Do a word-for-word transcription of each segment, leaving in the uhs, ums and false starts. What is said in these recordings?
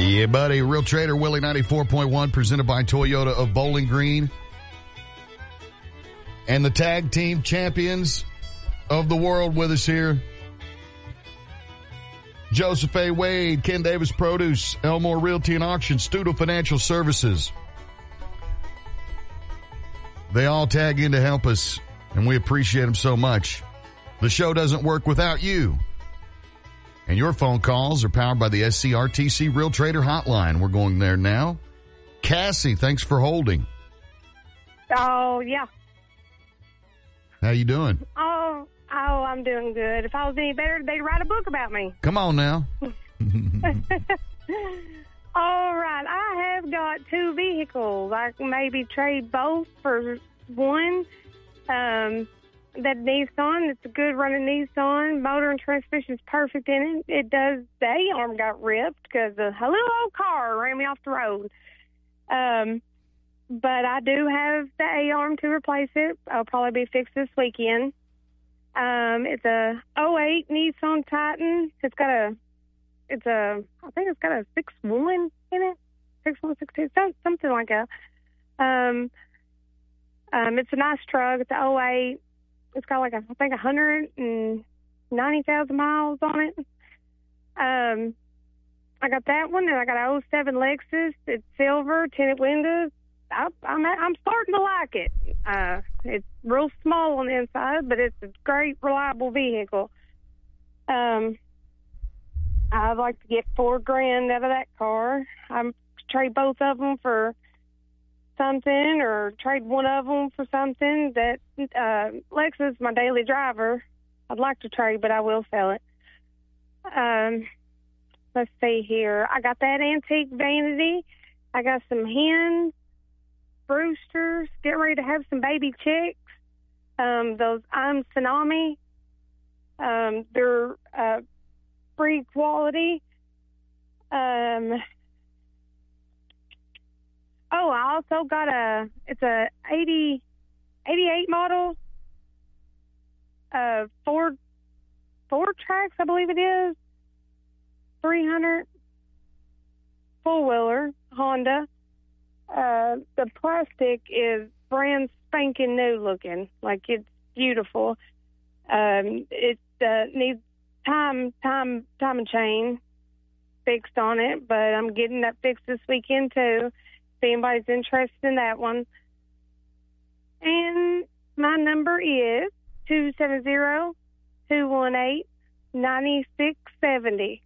Yeah, buddy. Real Trader Willie ninety-four point one, presented by Toyota of Bowling Green. And the tag team champions of the world with us here. Joseph A. Wade, Ken Davis Produce, Elmore Realty and Auction, Studo Financial Services. They all tag in to help us, and we appreciate them so much. The show doesn't work without you. And your phone calls are powered by the S C R T C Real Trader Hotline. We're going there now. Cassie, thanks for holding. Oh, yeah. How you doing? Oh, oh, I'm doing good. If I was any better, they'd write a book about me. Come on now. All right. I have got two vehicles. I can maybe trade both for one. Um, that Nissan, it's a good running Nissan. Motor and transmission is perfect in it. It does, the A-arm got ripped because a little old car ran me off the road. Um, but I do have the A-arm to replace it. I'll probably be fixed this weekend. Um, it's a oh eight Nissan Titan. It's got a, it's a, I think it's got a six one in it. six one, six two, something like that. Um, um, it's a nice truck. It's an oh eight. It's got like, a, I think, one hundred ninety thousand miles on it. Um, I got that one, and I got an oh seven Lexus. It's silver, tinted windows. I, I'm I'm starting to like it. Uh, it's real small on the inside, but it's a great, reliable vehicle. Um, I'd like to get four grand out of that car. I'm trade both of them for something, or trade one of them for something. That uh, Lexus, my daily driver, I'd like to trade, but I will sell it. Um, let's see here. I got that antique vanity. I got some hens, roosters, getting ready to have some baby chicks. Um, those I'm Tsunami. Um, they're uh, free quality. Um, oh, I also got a, it's a eighty, eighty-eight model uh, Ford, Ford Tracks, I believe it is. three hundred four-wheeler Honda. Uh, the plastic is brand spanking new looking. Like, it's beautiful. Um, it uh, needs time, time, time and chain fixed on it, but I'm getting that fixed this weekend too. If anybody's interested in that one. And my number is two seven zero, two one eight, nine six seven zero.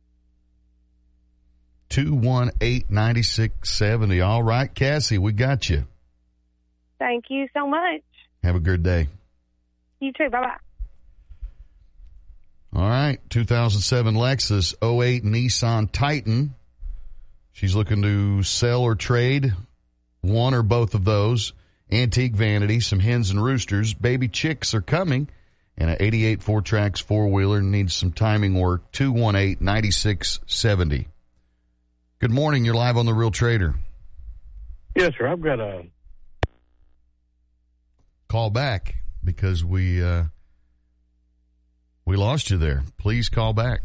two one eight, nine six seven zero. All right, Cassie, we got you. Thank you so much. Have a good day. You too. Bye-bye. All right, two thousand seven Lexus, oh eight Nissan Titan. She's looking to sell or trade one or both of those. Antique vanity, some hens and roosters. Baby chicks are coming. And an eighty-eight Ford Tracks four-wheeler needs some timing work. two one eight, nine six seven zero. Good morning. You're live on The Real Trader. Yes, sir. I've got a... Call back because we uh, we lost you there. Please call back.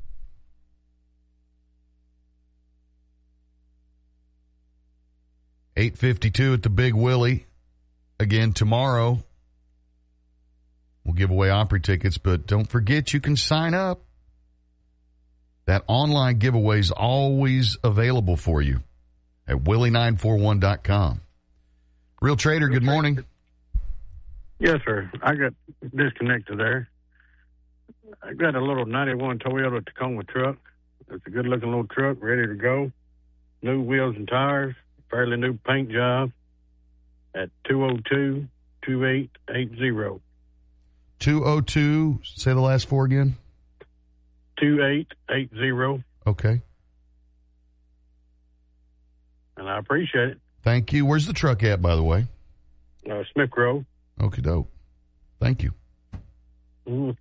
eight fifty-two at the Big Willie. Again, tomorrow we'll give away Opry tickets, but don't forget you can sign up. That online giveaway is always available for you at willie nine four one dot com. Real Trader, good morning. Yes, sir. I got disconnected there. I got a little ninety-one Toyota Tacoma truck. It's a good-looking little truck, ready to go. New wheels and tires, fairly new paint job at two oh two, two eight eight zero. two oh two, say the last four again. two eight eight zero. Okay. And I appreciate it. Thank you. Where's the truck at, by the way? Uh, Smith Grove. Okie doke. Thank you. Mm-hmm.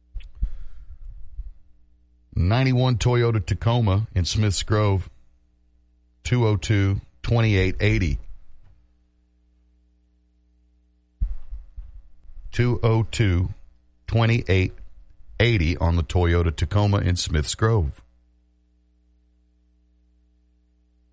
ninety-one Toyota Tacoma in Smiths Grove, two oh two, two eight eight zero. two oh two, two eight eight zero on the Toyota Tacoma in Smiths Grove.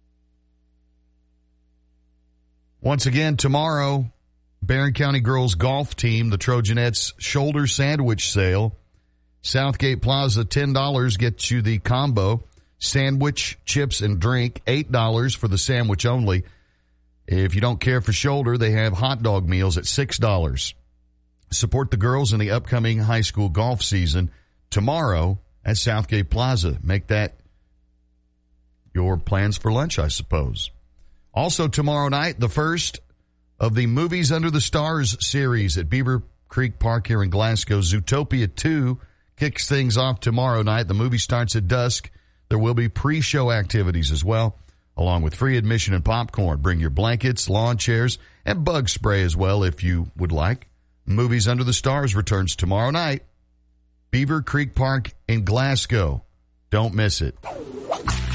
Once again, tomorrow, Barron County girls golf team, the Trojanettes shoulder sandwich sale. Southgate Plaza, ten dollars gets you the combo. Sandwich, chips, and drink, eight dollars for the sandwich only. If you don't care for shoulder, they have hot dog meals at six dollars. Support the girls in the upcoming high school golf season tomorrow at Southgate Plaza. Make that your plans for lunch, I suppose. Also tomorrow night, the first of the Movies Under the Stars series at Beaver Creek Park here in Glasgow. Zootopia two kicks things off tomorrow night. The movie starts at dusk. There will be pre-show activities as well, along with free admission and popcorn. Bring your blankets, lawn chairs, and bug spray as well if you would like. Movies Under the Stars returns tomorrow night. Beaver Creek Park in Glasgow. Don't miss it.